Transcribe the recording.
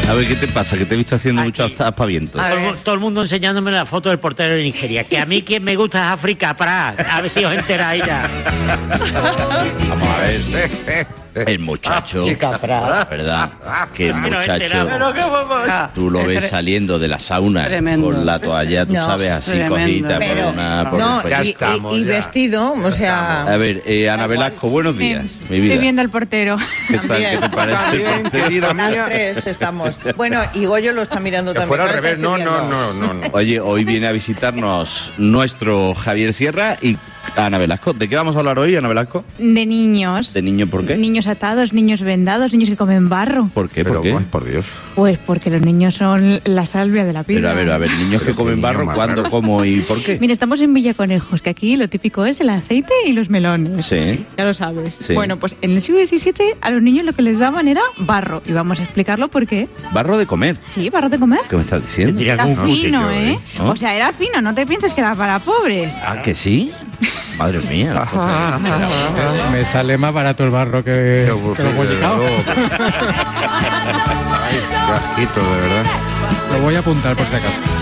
A ver, ¿qué te pasa? Que te he visto haciendo mucho aspavientos. Todo el mundo enseñándome la foto del portero de Nigeria. Que a mí quien me gusta es África Prat. A ver si os enteráis ya. Vamos a ver. El muchacho, ¿verdad? Que el muchacho, tú lo ves saliendo de la sauna con la toalla, tú sabes, así cogida por no, el cuello. y vestido, o sea... A ver, Ana Velasco, buenos días, mi vida. Estoy viendo al portero. ¿Qué tal? ¿Qué te parece? Bien, querida Las mía. tres estamos. Bueno, y Goyo lo está mirando Que también. fuera al revés. No. Oye, hoy viene a visitarnos nuestro Javier Sierra y Ana Velasco. ¿De qué vamos a hablar hoy, Ana Velasco? De niños. ¿De niño por qué? Niños atados, niños vendados, niños que comen barro. ¿Por qué? Pero, ¿Por qué? ay, por Dios. Pues porque los niños son la salvia de la vida. Pero a ver, niños que comen barro, niño más ¿cuándo, raro. cómo y por qué? Mira, estamos en Villaconejos, que aquí lo típico es el aceite y los melones. Sí. Ya lo sabes. Sí. Bueno, pues en el siglo XVII a los niños lo que les daban era barro. Y vamos a explicarlo por qué. ¿Barro de comer? Sí, barro de comer. ¿Qué me estás diciendo? Tendría Era algún gusto. fino, yo, ¿eh? ¿no? O sea, era fino, no te pienses que era para pobres. ¿Ah, que sí? Madre mía. las cosas que- Me sale más barato el barro que los bollicaos. Ay, qué asquito, de verdad. Lo voy a apuntar por si acaso.